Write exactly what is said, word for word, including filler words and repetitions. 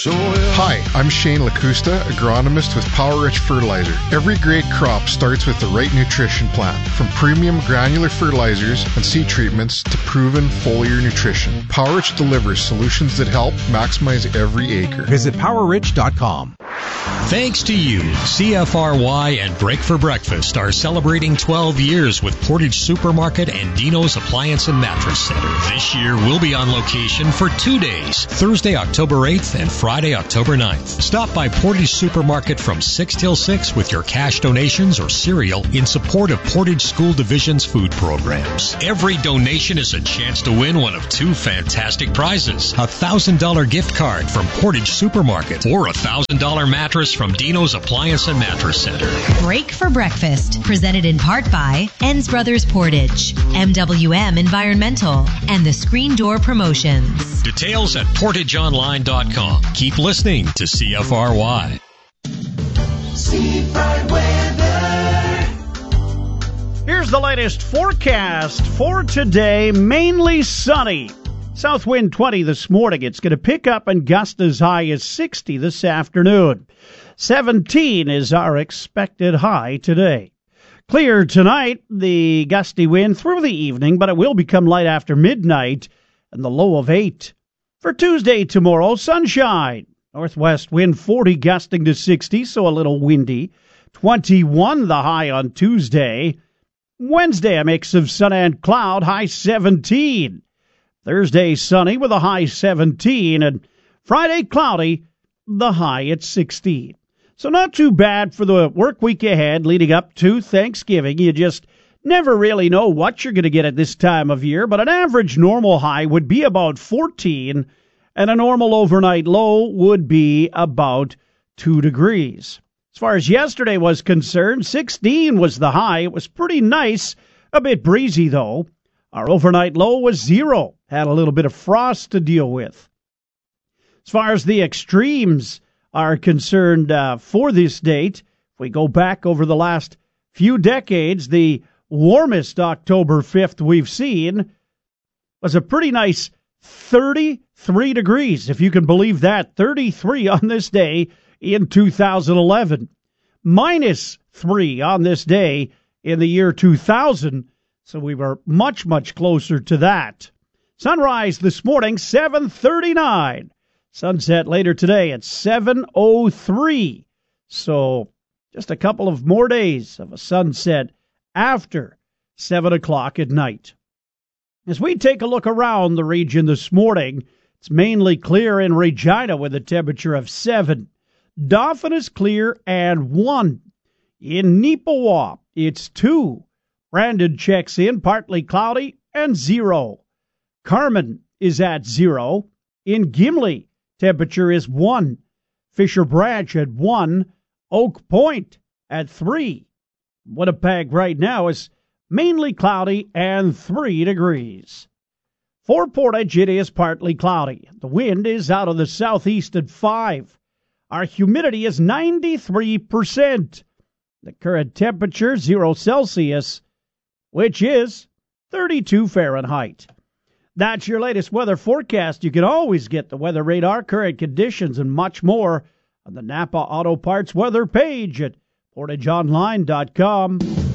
Hi, I'm Shane Lacusta, agronomist with Power Rich Fertilizer. Every great crop starts with the right nutrition plan, from premium granular fertilizers and seed treatments to proven foliar nutrition. Power Rich delivers solutions that help maximize every acre. Visit power rich dot com. Thanks to you, C F R Y and Break for Breakfast are celebrating twelve years with Portage Supermarket and Dino's Appliance and Mattress Center. This year, we'll be on location for two days, Thursday, October eighth and Friday, October ninth. Stop by Portage Supermarket from six till six with your cash donations or cereal in support of Portage School Division's food programs. Every donation is a chance to win one of two fantastic prizes. A one thousand dollars gift card from Portage Supermarket or a one thousand dollars mattress from Dino's Appliance and Mattress Center. Break for Breakfast, presented in part by Enns Brothers Portage, M W M Environmental, and the Screen Door Promotions. Details at portage online dot com. Keep listening to C F R Y. Seafront weather. Here's the latest forecast for today. Mainly sunny. South wind twenty this morning. It's going to pick up and gust as high as sixty this afternoon. seventeen is our expected high today. Clear tonight, the gusty wind through the evening, but it will become light after midnight, and the low of eight. For Tuesday tomorrow, sunshine. Northwest wind forty, gusting to sixty, so a little windy. twenty-one the high on Tuesday. Wednesday, a mix of sun and cloud, high seventeen. Thursday, sunny with a high seventeen, and Friday, cloudy, the high at sixteen. So not too bad for the work week ahead leading up to Thanksgiving. You just never really know what you're going to get at this time of year, but an average normal high would be about fourteen, and a normal overnight low would be about two degrees. As far as yesterday was concerned, sixteen was the high. It was pretty nice, a bit breezy though. Our overnight low was zero. Had a little bit of frost to deal with. As far as the extremes are concerned uh, for this date, if we go back over the last few decades, the warmest October fifth we've seen was a pretty nice thirty-three degrees, if you can believe that. thirty-three on this day in two thousand eleven. Minus three on this day in the year two thousand. So we were much, much closer to that. Sunrise this morning, seven thirty-nine. Sunset later today at seven oh three. So just a couple of more days of a sunset after seven o'clock at night. As we take a look around the region this morning, it's mainly clear in Regina with a temperature of seven. Dauphin is clear and one. In Neepawa, it's two. Brandon checks in, partly cloudy, and zero. Carmen is at zero. In Gimli, temperature is one. Fisher Branch at one. Oak Point at three. Winnipeg right now is mainly cloudy and three degrees. For Portage, it is partly cloudy. The wind is out of the southeast at five. Our humidity is ninety-three percent. The current temperature, zero Celsius, which is thirty-two Fahrenheit. That's your latest weather forecast. You can always get the weather radar, current conditions, and much more on the Napa Auto Parts weather page at portage online dot com.